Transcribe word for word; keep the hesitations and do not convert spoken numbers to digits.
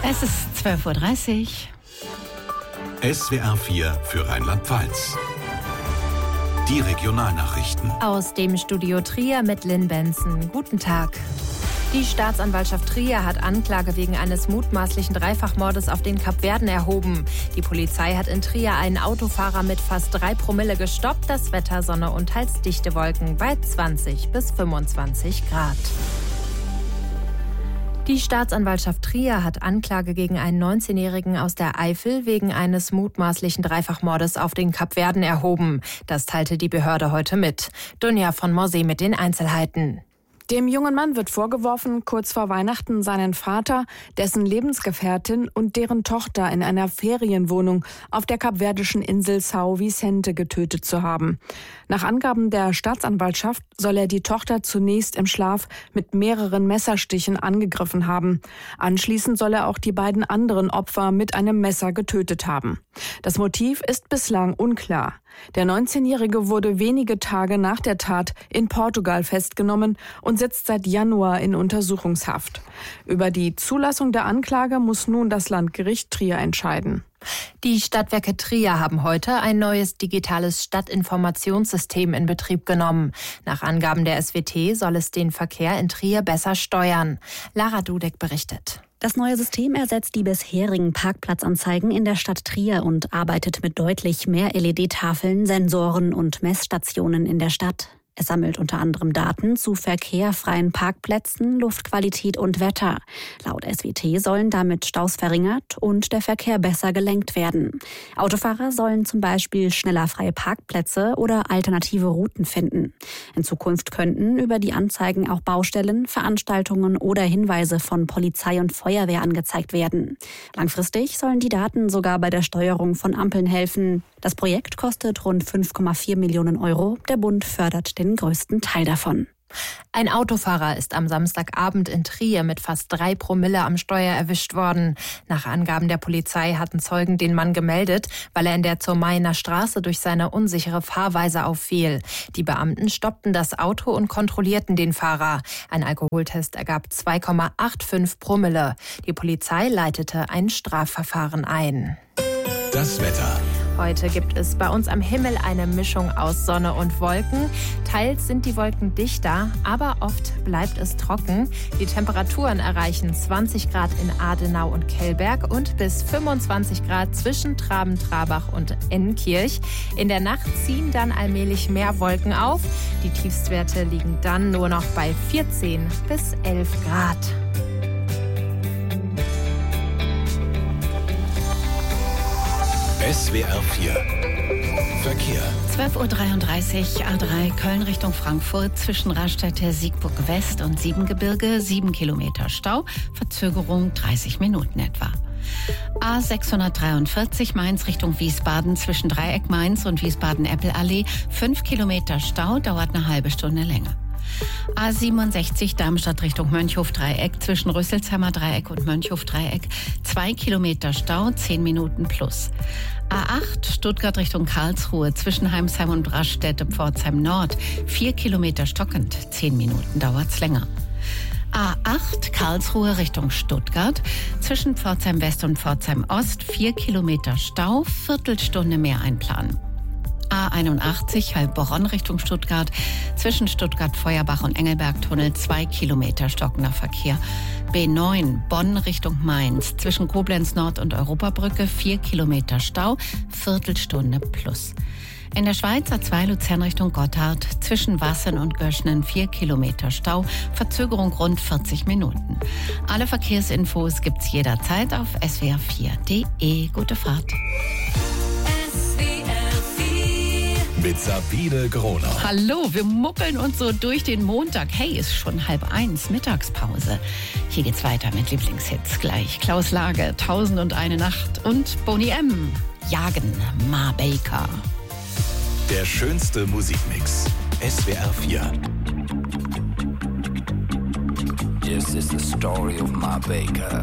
Es ist zwölf Uhr dreißig. S W R vier für Rheinland-Pfalz. Die Regionalnachrichten. Aus dem Studio Trier mit Lynn Benson. Guten Tag. Die Staatsanwaltschaft Trier hat Anklage wegen eines mutmaßlichen Dreifachmordes auf den Kapverden erhoben. Die Polizei hat in Trier einen Autofahrer mit fast drei Promille gestoppt. Das Wetter, Sonne und teils dichte Wolken bei zwanzig bis fünfundzwanzig Grad. Die Staatsanwaltschaft Trier hat Anklage gegen einen neunzehnjährigen aus der Eifel wegen eines mutmaßlichen Dreifachmordes auf den Kapverden erhoben. Das teilte die Behörde heute mit. Dunja von Morsee mit den Einzelheiten. Dem jungen Mann wird vorgeworfen, kurz vor Weihnachten seinen Vater, dessen Lebensgefährtin und deren Tochter in einer Ferienwohnung auf der kapverdischen Insel São Vicente getötet zu haben. Nach Angaben der Staatsanwaltschaft soll er die Tochter zunächst im Schlaf mit mehreren Messerstichen angegriffen haben. Anschließend soll er auch die beiden anderen Opfer mit einem Messer getötet haben. Das Motiv ist bislang unklar. Der neunzehnjährige wurde wenige Tage nach der Tat in Portugal festgenommen und sitzt seit Januar in Untersuchungshaft. Über die Zulassung der Anklage muss nun das Landgericht Trier entscheiden. Die Stadtwerke Trier haben heute ein neues digitales Stadtinformationssystem in Betrieb genommen. Nach Angaben der S W T soll es den Verkehr in Trier besser steuern. Lara Dudek berichtet. Das neue System ersetzt die bisherigen Parkplatzanzeigen in der Stadt Trier und arbeitet mit deutlich mehr L E D-Tafeln, Sensoren und Messstationen in der Stadt. Es sammelt unter anderem Daten zu Verkehr, freien Parkplätzen, Luftqualität und Wetter. Laut S W T sollen damit Staus verringert und der Verkehr besser gelenkt werden. Autofahrer sollen zum Beispiel schneller freie Parkplätze oder alternative Routen finden. In Zukunft könnten über die Anzeigen auch Baustellen, Veranstaltungen oder Hinweise von Polizei und Feuerwehr angezeigt werden. Langfristig sollen die Daten sogar bei der Steuerung von Ampeln helfen. Das Projekt kostet rund fünf Komma vier Millionen Euro. Der Bund fördert den größten Teil davon. Ein Autofahrer ist am Samstagabend in Trier mit fast drei Promille am Steuer erwischt worden. Nach Angaben der Polizei hatten Zeugen den Mann gemeldet, weil er in der Zurmainer Straße durch seine unsichere Fahrweise auffiel. Die Beamten stoppten das Auto und kontrollierten den Fahrer. Ein Alkoholtest ergab zwei Komma fünfundachtzig Promille. Die Polizei leitete ein Strafverfahren ein. Das Wetter. Heute gibt es bei uns am Himmel eine Mischung aus Sonne und Wolken. Teils sind die Wolken dichter, aber oft bleibt es trocken. Die Temperaturen erreichen zwanzig Grad in Adenau und Kellberg und bis fünfundzwanzig Grad zwischen Traben-Trabach und Ennkirch. In der Nacht ziehen dann allmählich mehr Wolken auf. Die Tiefstwerte liegen dann nur noch bei vierzehn bis elf Grad. S W R vier Verkehr. zwölf Uhr dreiunddreißig, A drei Köln Richtung Frankfurt zwischen Raststätte, Siegburg West und Siebengebirge, sieben Kilometer Stau, Verzögerung dreißig Minuten etwa. A sechshundertdreiundvierzig Mainz Richtung Wiesbaden zwischen Dreieck Mainz und Wiesbaden-Eppelallee, fünf Kilometer Stau, dauert eine halbe Stunde länger. A siebenundsechzig Darmstadt Richtung Mönchhof-Dreieck zwischen Rüsselsheimer Dreieck und Mönchhof-Dreieck, zwei Kilometer Stau, zehn Minuten plus. A acht Stuttgart Richtung Karlsruhe zwischen Heimsheim und Braststätte Pforzheim Nord, vier Kilometer stockend, zehn Minuten dauert's länger. A acht Karlsruhe Richtung Stuttgart zwischen Pforzheim West und Pforzheim Ost, vier Kilometer Stau, Viertelstunde mehr einplanen. A einundachtzig Heilbronn Richtung Stuttgart zwischen Stuttgart-Feuerbach und Engelberg-Tunnel, zwei Kilometer stockender Verkehr. B neun Bonn Richtung Mainz zwischen Koblenz Nord und Europabrücke, vier Kilometer Stau, Viertelstunde plus. In der Schweiz A zwei Luzern Richtung Gotthard zwischen Wassen und Göschnen, vier Kilometer Stau, Verzögerung rund vierzig Minuten. Alle Verkehrsinfos gibt's jederzeit auf s w r vier punkt d e. Gute Fahrt. Mit Sabine Groner. Hallo, wir muckeln uns so durch den Montag. Hey, ist schon halb eins, Mittagspause. Hier geht's weiter mit Lieblingshits. Gleich Klaus Lage, Tausend und eine Nacht und Boney M. Jagen, Ma Baker. Der schönste Musikmix. S W R vier. This is the story of Ma Baker.